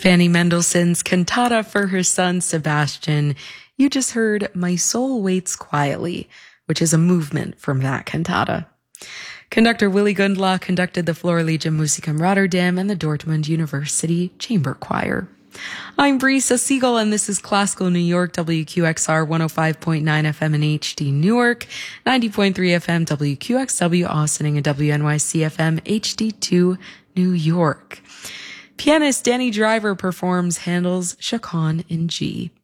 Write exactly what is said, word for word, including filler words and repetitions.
Fanny Mendelssohn's cantata for her son Sebastian. You just heard My Soul Waits Quietly, which is a movement from that cantata. Conductor Willy Gundlach conducted the Floraliga Musicum Rotterdam and the Dortmund University Chamber Choir. I'm Brisa Siegel, and this is Classical New York, W Q X R one oh five point nine F M in H D Newark, ninety point three F M W Q X W Austining, and W N Y C F M H D two New York. Pianist Danny Driver performs Handel's Chaconne in G.